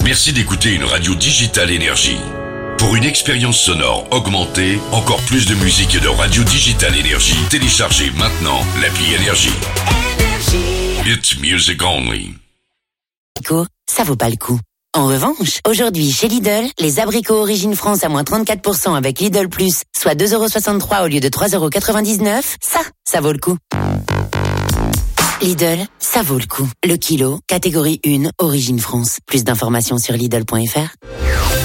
Merci d'écouter une radio Digital Énergie. Pour une expérience sonore augmentée, encore plus de musique et de radio Digital Énergie, téléchargez maintenant l'appli Énergie. It's music only. Ça vaut pas le coup. En revanche, aujourd'hui, chez Lidl, les abricots Origine France à moins 34% avec Lidl Plus, soit 2,63€ au lieu de 3,99€, ça vaut le coup. Lidl, ça vaut le coup. Le kilo, catégorie 1, Origine France. Plus d'informations sur Lidl.fr.